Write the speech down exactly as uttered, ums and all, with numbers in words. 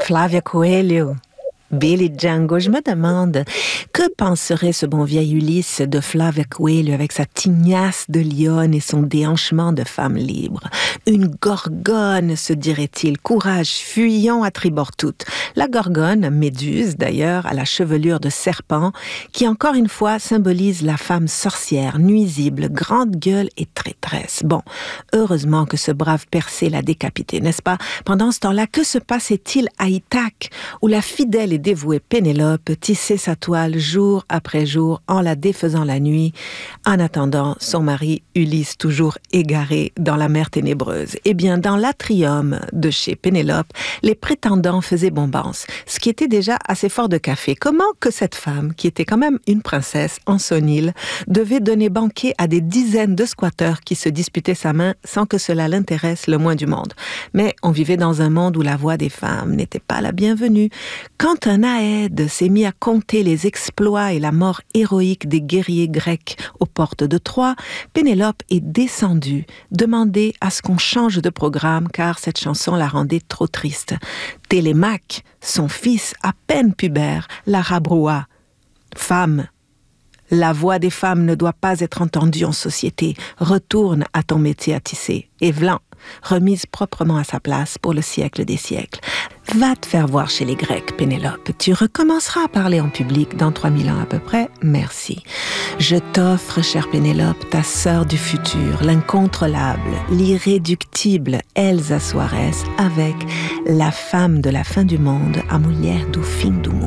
Flavia Coelho. Billy Django, je me demande, que penserait ce bon vieil Ulysse de Flavia Coelho avec sa tignasse de lionne et son déhanchement de femme libre? Une gorgone, se dirait-il, courage fuyant à tribord toute. La gorgone, Méduse d'ailleurs, à la chevelure de serpent, qui encore une fois symbolise la femme sorcière, nuisible, grande gueule et traîtresse. Bon, heureusement que ce brave Persée l'a décapité, n'est-ce pas? Pendant ce temps-là, que se passait-il à Ithaque, où la fidèle et dévouée Pénélope tissait sa toile jour après jour en la défaisant la nuit, en attendant son mari Ulysse toujours égaré dans la mer ténébreuse. Eh bien, dans l'atrium de chez Pénélope, les prétendants faisaient bombance, ce qui était déjà assez fort de café. Comment que cette femme, qui était quand même une princesse en son île, devait donner banquet à des dizaines de squatteurs qui se disputaient sa main sans que cela l'intéresse le moins du monde. Mais on vivait dans un monde où la voix des femmes n'était pas la bienvenue. Quand un Aède s'est mis à compter les exploits et la mort héroïque des guerriers grecs aux portes de Troie, Pénélope est descendue, demander à ce qu'on change de programme car cette chanson la rendait trop triste. Télémaque, son fils à peine pubère, la rabroua. Femme, la voix des femmes ne doit pas être entendue en société. Retourne à ton métier à tisser. Et vlan, remise proprement à sa place pour le siècle des siècles. Va te faire voir chez les Grecs, Pénélope. Tu recommenceras à parler en public dans trois mille ans à peu près. Merci. Je t'offre, chère Pénélope, ta sœur du futur, l'incontrôlable, l'irréductible Elsa Soares avec la femme de la fin du monde, a mulher do fim do mundo.